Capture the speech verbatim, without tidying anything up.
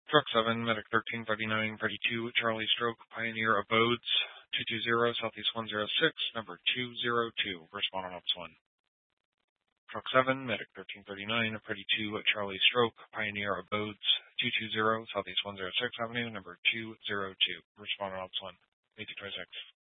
Truck seven, Medic thirteen thirty-nine thirty-two, Charlie Stroke, Pioneer Abodes, two two zero, Southeast one zero six, number two zero two, respond on Ops one. Truck seven, Medic thirteen thirty-nine thirty-two, Charlie Stroke, Pioneer Abodes, two two zero, Southeast one zero six Avenue, number two zero two, respond on Ops one. eighty twenty-six.